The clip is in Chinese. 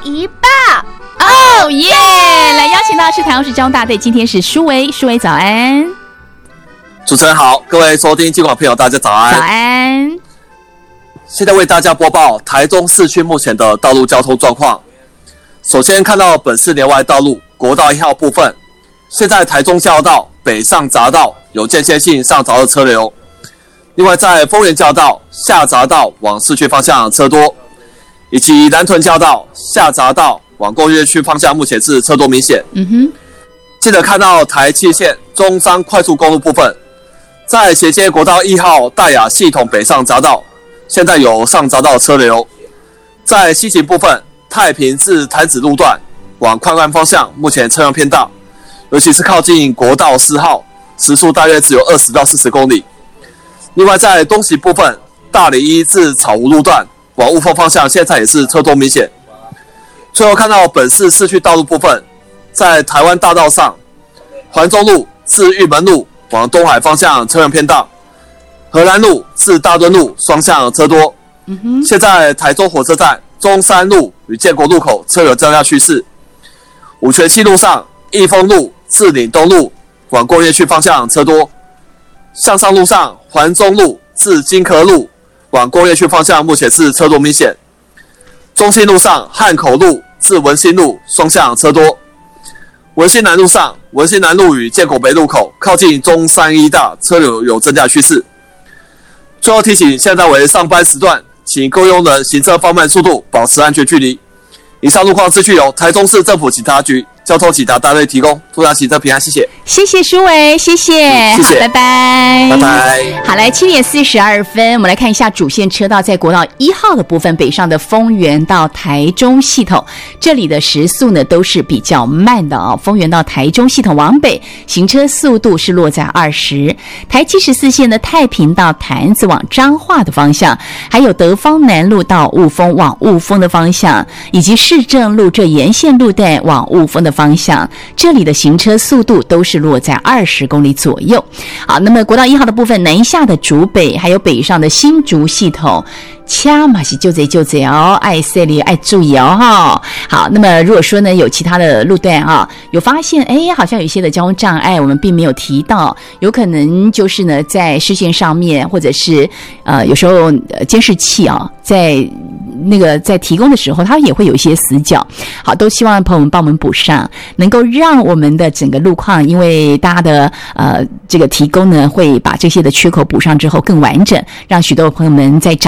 一报。 哦耶！来邀请到是台中市交通大队，今天是舒维，早安。 主持人好，各位收听金广朋友大家早安。 早安。 现在为大家播报台中市区目前的道路交通状况。首先看到本市连外道路国道1号部分，现在台中交道北上匝道有间歇性上匝的车流，另外在丰原交道下匝道往市区方向车多，以及南屯交道下匝道往工业区方向目前是车多明显。记得看到台七线中山快速公路部分，在衔接国道1号大雅系统北上匝道，现在有上匝道车流。在西行部分，太平至潭子路段往宽安方向目前车辆偏大，尤其是靠近国道4号，时速大约只有20到40公里。另外在东行部分，大里1至草湖路段往雾峰方向现在也是车多明显。最后看到本市市区道路部分，在台湾大道上，环中路至玉门路往东海方向车辆偏大，荷兰路至大墩路双向车多。现在台中火车站中山路与建国路口车有增加趋势。五权西路上，益丰路至岭东路往工业区方向车多。向上路上，环中路至金科路往工业区方向目前是车多明显。中心路上，汉口路至文心路双向车多。文心南路上，文心南路与建国北路口靠近中山医大车流有增加趋势。最后提醒，现在为上班时段，请各用人行车放慢速度，保持安全距离。以上路况资讯由台中市政府警察局交通警察大队提供，祝大家行车平安，谢谢。 谢谢舒维，谢谢， 谢谢， 拜拜， 拜拜。 好，来7点42分，我们来看一下主线车道在国道1号的部分，北上的丰原到台中系统，这里的时速呢都是比较慢的哦。丰原到台中系统往北，行车速度是落在20。台74线的太平到潭子往彰化的方向，还有德芳南路到雾峰往雾峰的方向，以及市政路这沿线路段往雾峰的方向，这里的行车速度都是落在20公里左右。好，那么国道1号的部分，南下的竹北还有北上的新竹系统，掐嘛是就这哦，爱塞里爱注意哦哈。好，那么如果说呢有其他的路段啊，有发现好像有一些的交通障碍，我们并没有提到，有可能就是呢在视线上面，或者是有时候监视器啊在提供的时候，它也会有一些死角。好，都希望朋友们帮我们补上，能够让我们的整个路况，因为大家的这个提供呢，会把这些的缺口补上之后更完整，让许多朋友们在